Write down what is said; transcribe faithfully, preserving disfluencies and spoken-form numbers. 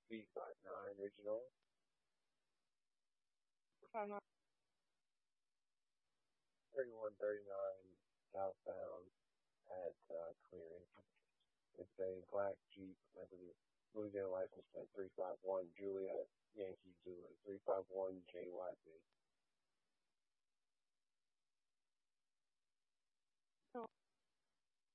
V fifty-nine original. Uh-huh. thirty-one thirty-nine southbound at uh, clearing. It's a black Jeep, I believe. Louisiana license plate three five one Juliet Yankee Zulu three five one J Y B.